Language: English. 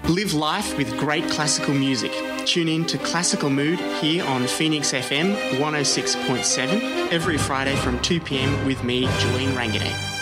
Live life with great classical music. Tune in to Classical Mood here on Phoenix FM 106.7 every Friday from 2 p.m. with me, Julian Ranganay.